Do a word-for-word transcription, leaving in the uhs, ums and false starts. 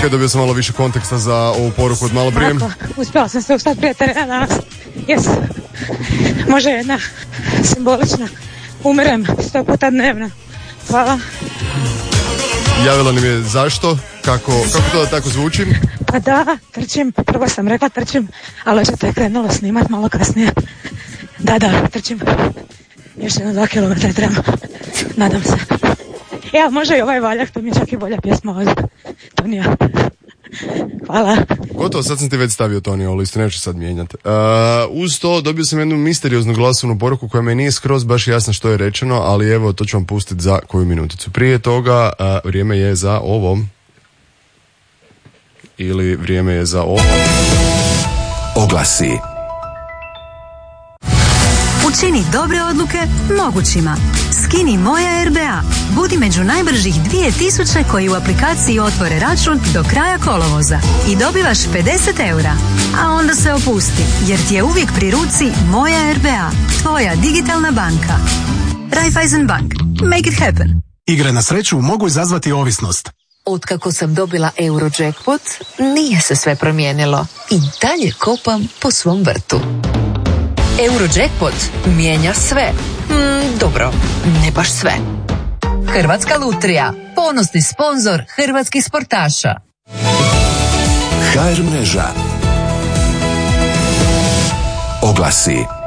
Čekaj, dobio sam malo više konteksta za ovu poruku od malo prije. Tako, uspjela sam se ustati prije terena danas. Jes. Može jedna simbolična. Umirem sto puta dnevno. Hvala. Javila nam je zašto, kako, kako to da tako zvuči? Pa da, trčim, prvo sam rekla trčim, ali očito je krenulo snimat malo kasnije. Da, da, trčim. Još jedno dva kilometra trebam. Nadam se. Ja, može i ovaj valjak, to mi je čak i bolja pjesma od Tonija. Hvala. Gotovo, sad sam ti već stavio Tonija u listu, neću sad mijenjati. Uh, uz to dobio sam jednu misterioznu glasovnu poruku koja me nije skroz baš jasna što je rečeno, ali evo, to ću vam pustiti za koju minuticu. Prije toga, uh, vrijeme je za ovo. Ili vrijeme je za ovo. Oglasi. Učini dobre odluke mogućima. Skini Moja er be a. Budi među najbržih dvije tisuće koji u aplikaciji otvore račun do kraja kolovoza. I dobivaš pedeset eura. A onda se opusti, jer ti je uvijek pri ruci Moja er be a. Tvoja digitalna banka. Raiffeisen Bank. Make it happen. Igre na sreću mogu izazvati ovisnost. Otkako sam dobila Eurojackpot, nije se sve promijenilo. I dalje kopam po svom vrtu. Eurojackpot mijenja sve. Mm, dobro, ne baš sve. Hrvatska lutrija, ponosni sponzor hrvatskih sportaša. ha er mreža. Oglasi.